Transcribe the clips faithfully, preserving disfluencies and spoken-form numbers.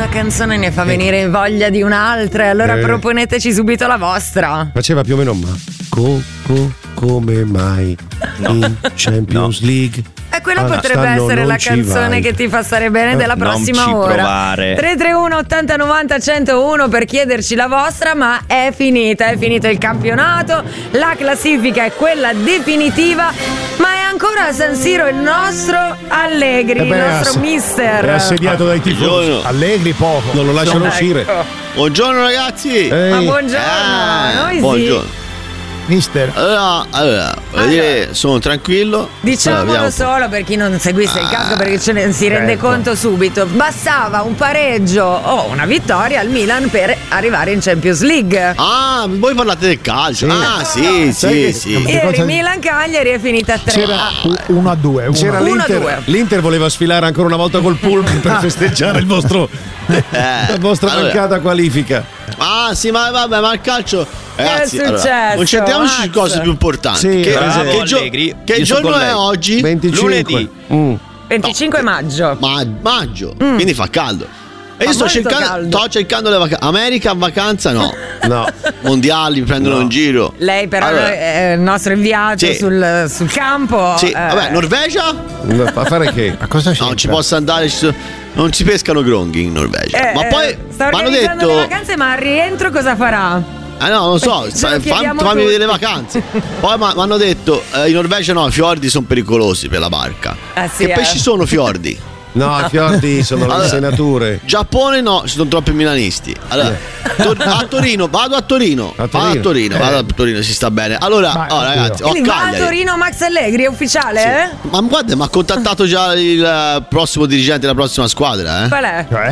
canzone ne fa venire voglia di un'altra, e allora Eh. proponeteci subito la vostra. Faceva più o meno ma co, co, come mai in Champions League? E quella Ah, potrebbe stanno, essere non la ci canzone vai. che ti fa stare bene della Non prossima ci ora. provare. tre tre uno ottanta novanta centouno per chiederci la vostra, ma è finita, è finito il campionato, la classifica è quella definitiva, ma è ancora a San Siro il nostro Allegri, Eh beh, il nostro ass- mister. È assediato dai tifosi. Buongiorno. Allegri poco. Non lo lasciano Ecco. uscire. Buongiorno ragazzi. Ehi. Ma buongiorno, Ah, noi sì. buongiorno. Mister. Allora, allora, voglio dire, sono tranquillo. Allora, Diciamolo vediamo un po'. solo per chi non seguisse il caso, perché ce ne si rende ecco. conto subito. Bastava un pareggio o una vittoria al Milan per arrivare in Champions League. Ah, voi parlate del calcio. Sì. Ah, sì, Sai sì, che- sì. Che Ieri cosa- Milan-Cagliari è finita a tre. C'era uno a due. C'era Uno a l'Inter, due. l'Inter voleva sfilare ancora una volta col pullman per festeggiare il vostro, la vostra allora. mancata qualifica. Ah, sì, ma vabbè, ma il calcio. Ragazzi, è allora, successo, concentriamoci su Max? cose più importanti. Sì, che, bravo, che, gio- Allegri. che Io sono giorno con è lei. oggi? venticinque. Lunedì. Mm. venticinque maggio. Ma- maggio, quindi fa caldo. E io Fa sto molto cercando, caldo. sto cercando le vacanze. America in vacanza no. No. Mondiali mi prendono No. in giro. Lei però Allora, è il nostro inviato Sì. sul, sul campo. sì, eh, vabbè, Norvegia? A fare che? Ma cosa c'è? No, non ci posso andare, ci sono- non si pescano gronghi in Norvegia. eh, ma poi eh, sta mi hanno organizzando le detto. vacanze, ma al rientro cosa farà? Ah no, non lo so, Ce lo fa- chiediamo fammi tutti. vedere le vacanze. Poi mi hanno detto, eh, in Norvegia no, i fiordi sono pericolosi per la barca. Eh sì, che eh. pesci sono fiordi? No, i fiordi sono le Allora, insenature. Giappone no, ci sono troppi milanisti. Allora, Tor- a Torino, vado a Torino. A Vado a Torino. Torino, vado a Torino, si sta bene. Allora, Ma- oh, ragazzi, ho Quindi va a Cagliari. Torino Max Allegri, è ufficiale? eh? Ma guarda, mi ha contattato già il eh, prossimo dirigente della prossima squadra, eh? Qual è? Cioè?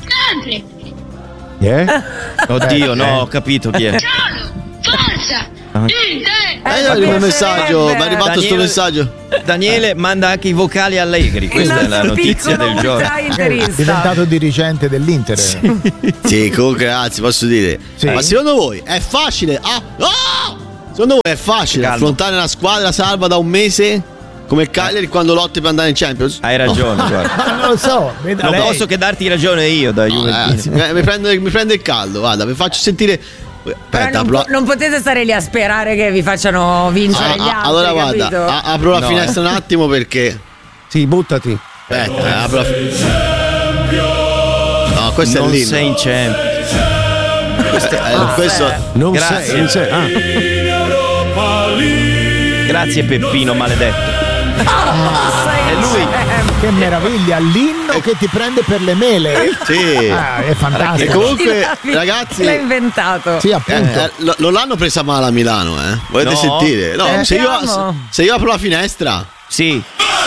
Eh? Oddio, no, ho capito chi è. Forza! Inter! Eh, Eh, il mio mi messaggio, mi è piacerebbe. arrivato sto Daniele- messaggio. Daniele manda anche i vocali Allegri, Il questa è la nostro notizia piccolo del giorno. ultra È interista. diventato dirigente dell'Inter. Sì, comunque, ragazzi, posso dire. Sì. Ma secondo voi è facile? Ah, ah! Secondo voi è facile Calmo. affrontare una squadra salva da un mese come il Cagliari quando lotti per andare in Champions? Hai ragione, guarda. Ma non lo so. veda Non lei. posso che darti ragione io da No, ragazzi, Juventino. mi, mi prende, mi prende il caldo, guarda, vi faccio sentire. Però Aspetta, non, apro- po- non potete stare lì a sperare che vi facciano vincere Ah, gli ah, altri. allora capito? guarda, a- apro la No, finestra un attimo perché. Sì, buttati. Aspetta, eh, apro la No, questo Non è l'inno. sei in Champions. Questo, eh, questo- Non Grazie. sei, non sei. Ah. Grazie Peppino maledetto. Sei È lui. sempre. Che meraviglia, l'inno che ti prende per le mele. Sì. Ah, è E fantastico. comunque, Il- ragazzi, l'ha inventato. Sì, eh, appunto. eh, lo- non l'hanno presa male a Milano, eh? Volete No. sentire? No, Eh, se, io, sentiamo. se io apro la finestra. Sì,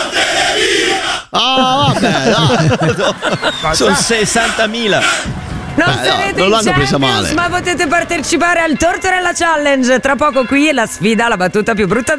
Ah, vabbè, dai. sono sessantamila. Non Beh, no, sarete non in l'hanno presa Champions, male. ma potete partecipare al Tortorella Challenge. Tra poco qui la sfida, la battuta più brutta